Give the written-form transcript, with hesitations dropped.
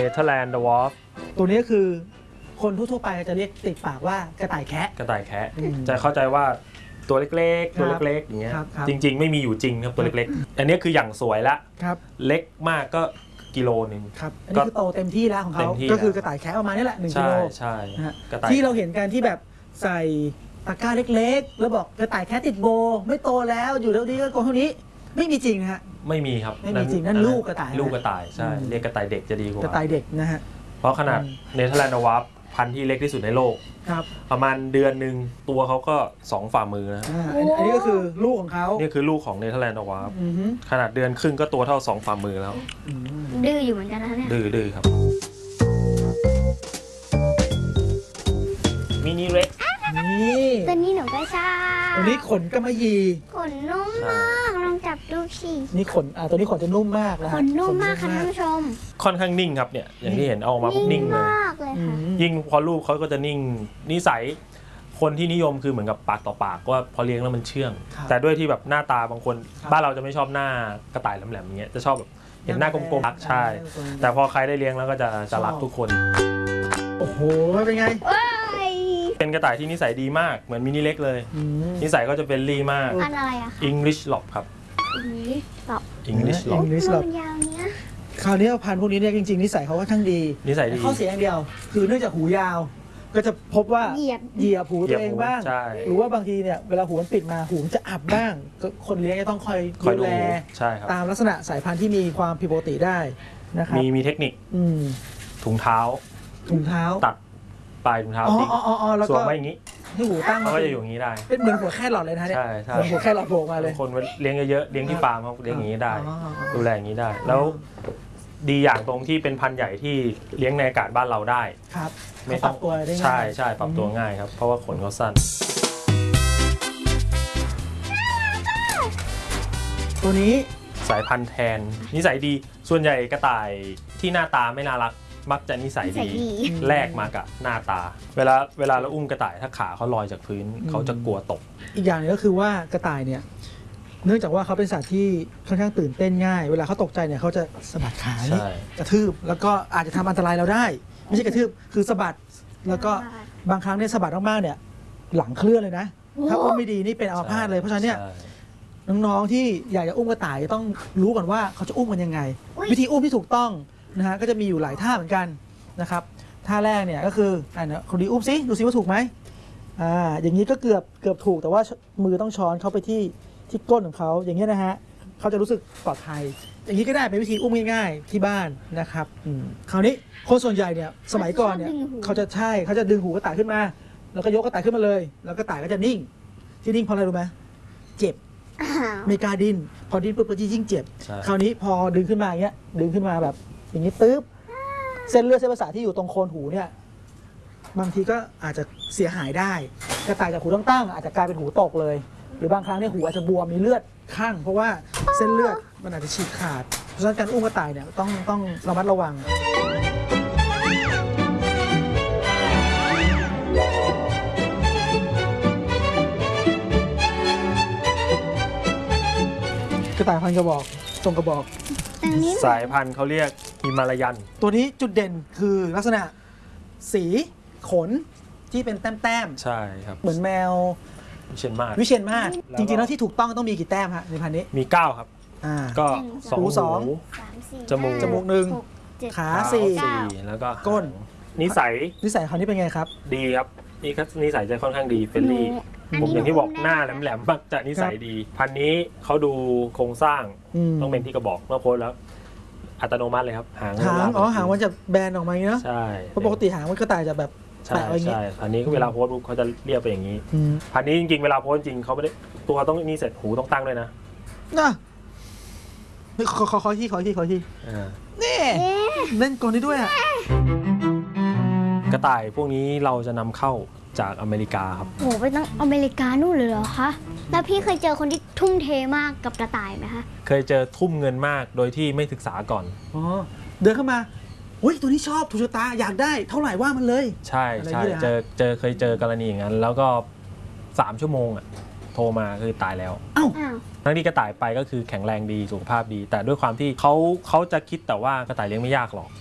เธอร์แลนด์ดวอร์ฟตัวนี้คือคนทั่วๆไปจะเรียกติดปากว่ากระต่ายแคะกระต่ายแคะจะเข้าใจว่าตัวเล็กๆตัวเล็กๆอย่างเงี้ยจริงๆไม่มีอยู่จริงครับตัวเล็กๆอันนี้คืออย่างสวยละเล็กมากก็กิโลนึงครับอันนี้คือโตเต็มที่แล้วของเขาก็คือกระต่ายแคะประมาณนี้แหละ1 กิโลใช่ที่เราเห็นกันที่แบบใส่ตะกร้าเล็กๆแล้วบอกกระต่ายแคะติดโบไม่โตแล้วอยู่เท่านี้ก็โตเท่านี้ไม่มีจริงฮะไม่มีครับไม่มีจริงนั่นลูกกระต่ายใช่เรียกกระต่ายเด็กจะดีกว่ากระต่ายเด็กนะฮะเพราะขนาดเนเธอร์แลนด์ดวอร์ฟพันธุ์ที่เล็กที่สุดในโลกประมาณเดือนหนึ่งตัวเขาก็2 ฝ่ามือนะอันนี้ก็คือลูกของเขานี่คือลูกของเนเธอร์แลนด์ดวอร์ฟขนาดเดือนครึ่งก็ตัวเท่า2 ฝ่ามือแล้วดื้ออยู่เหมือนกันนะเนี่ยดื้อครับมินิเร็กนี่ตัวนี้หนูก็ชอบตัวนี้ขนกำมะหยี่ขนนุ่มมากลองจับดูสินี่ขนตัวนี้ขนจะนุ่มมากนะขนนุ่มมากค่ะท่านผู้ชมค่อนข้างนิ่งครับเนี่ยอย่างที่เห็นเอาออกมาปุ๊บนิ่งเลยยิ่งพอลูกเขาก็จะนิ่งนิสัยคนที่นิยมคือเหมือนกับปากต่อปากว่าพอเลี้ยงแล้วมันเชื่องแต่ด้วยที่แบบหน้าตาบางคนบ้านเราจะไม่ชอบหน้ากระต่ายแหลมๆอย่างเงี้ยจะชอบแบบเห็นหน้ากลมๆใช่แต่พอใครได้เลี้ยงแล้วก็จะรักทุกคนโอ้โหเป็นไงเป็นกระต่ายที่นิสัยดีมากเหมือนมินิเล็กเลยนิสัยก็จะเป็นรีมากอะไรอะคะ English Lop ครับ English Lop ยาวเนี้ยคราวนี้พันธุ์พวกนี้เนี่ยจริงๆนิสัยเขาค่อนข้างดีข้อเสียอย่างเดียวคือเนื่องจากหูยาวก็จะพบว่าเหยียบหูตัวเองบ้างหรือว่าบางทีเนี่ยเวลาหูมันปิดมาหูจะอับบ้างคนเลี้ยงจะต้องคอยดูแลตามลักษณะสายพันธุ์ที่มีความผิดปกติได้นะครับมีเทคนิคถุงเท้าตัดปลายถุงเท้าทิ้งสวมไว้อย่างนี้ให้หูตั้งเขาก็จะอยู่อย่างนี้ได้เป็นเหมือนหัวแค่หลอดเลยนะเนี่ยเหมือนหัวแค่หลอดโผล่มาเลยคนเลี้ยงเยอะๆเลี้ยงที่ฟาร์มเขาเลี้ยงอย่างนี้ได้ดูแลอย่างนี้ได้แล้วดีอย่างตรงที่เป็นพันธุ์ใหญ่ที่เลี้ยงในอากาศบ้านเราได้ครับไม่ต้องตัวได้ง่ายใช่ปรับตัวง่ายครับเพราะว่าขนเขาสั้นตัวนี้สายพันธุ์แทนนิสัยดีส่วนใหญ่กระต่ายที่หน้าตาไม่น่ารักมักจะนิสัยดีแลกมากับหน้าตาเวลาเราอุ้มกระต่ายถ้าขาเขาลอยจากพื้นเขาจะกลัวตกอีกอย่างนึงก็คือว่ากระต่ายเนี่ยเนื่องจากว่าเขาเป็นสัตว์ที่ค่อนข้างตื่นเต้นง่ายเวลาเขาตกใจเนี่ยเขาจะสะบัดขากระทืบแล้วก็อาจจะทำอันตรายเราได้ไม่ใช่กระทืบคือสะบัดแล้วก็บางครั้งเนี่ยสะบัดมากๆเนี่ยหลังเคลื่อนเลยนะถ้าอุ้มไม่ดีนี่เป็นอัมพาตเลยเพราะฉะนั้นเนี่ยน้องๆที่อยากจะอุ้มกระต่ายต้องรู้ก่อนว่าเขาจะอุ้มกันยังไงวิธีอุ้มที่ถูกต้องนะฮะก็จะมีอยู่หลายท่าเหมือนกันนะครับท่าแรกเนี่ยก็คือคนดีอุ้มซิดูซิว่าถูกไหมอย่างนี้ก็เกือบถูกแต่ว่ามือต้องช้อนเข้าไปที่ก้นของเขาอย่างนี้นะฮะเขาจะรู้สึกปลอดภัยอย่างนี้ก็ได้เป็นวิธีอุ้มง่ายๆที่บ้านนะครับคราวนี้คนส่วนใหญ่เนี่ยสมัยก่อนเนี่ยเขาจะดึงหูกระต่ายขึ้นมาแล้วก็ยกกระต่ายขึ้นมาเลยแล้วกระต่ายก็จะนิ่งที่นิ่งเพราะอะไรรู้ไหมเจ็บไม่กล้าดิ้นพอดิ้นปุ๊บก็ยิ่งเจ็บคราวนี้พอดึงขึ้นมาอย่างเงี้ยดึงขึ้นมาแบบอย่างนี้ตึ๊บเส้นเลือดเส้นประสาทที่อยู่ตรงโคนหูเนี่ยบางทีก็อาจจะเสียหายได้กระต่ายจากหูตั้งอาจจะกลายเป็นหูตกเลยหรือบางครั้งเนี่ยหูอาจจะบวมมีเลือดข้างเพราะว่าเส้นเลือดมันอาจจะฉีกขาดเพราะฉะนั้นการอุ้มกระต่ายเนี่ยต้องระมัดระวังกระต่ายพันกระบอกตรงกระบอกสายพันธุ์เขาเรียกฮิมาลายันตัวนี้จุดเด่นคือลักษณะสีขนที่เป็นแต้มใช่ครับเหมือนแมววิเชียรมาศจริงๆแล้วที่ถูกต้องต้องมีกี่แต้มฮะในพันธุ์นี้มี9ครับก็หู 2จมูก 1ขา4 แล้วก็ก้นนิสัยเขานี่เป็นไงครับดีครับนี่นิสัยจะค่อนข้างดีเฟรนลี่ผมอย่างที่บอกหน้าแหลมๆมักจะนิสัยดีพันนี้เขาดูโครงสร้างต้องเป็นที่กระบอกเมื่อโพสแล้วอัตโนมัติเลยครับหางมันจะแบนออกมาอย่างนี้เนาะใช่เพราะปกติหางมันกระต่ายจะแบบใช่อันนี้เวลาโพสเขาจะเรียบไปอย่างนี้พันนี้จริงๆเวลาโพสจริงเขาไม่ได้ตัวต้องนี่เสร็จหูต้องตั้งด้วยนะขอที่นี่เล่นกลนี้ด้วยกระต่ายพวกนี้เราจะนำเข้าจากอเมริกาครับโหไปตั้งอเมริกานู่นเลยเหรอคะแล้วพี่เคยเจอคนที่ทุ่มเทมากกับกระต่ายไหมคะเคยเจอทุ่มเงินมากโดยที่ไม่ศึกษาก่อนเดินเข้ามาอุ้ยตัวนี้ชอบถูกชะตาอยากได้เท่าไหร่ว่ามันเลยใช่เคยเจอกรณีอย่างนั้นแล้วก็3 ชั่วโมงโทรมาคือตายแล้วทั้งที่กระต่ายไปก็คือแข็งแรงดีสุขภาพดีแต่ด้วยความที่เขาจะคิดแต่ว่ากระต่ายเลี้ยงไม่ยากหรอก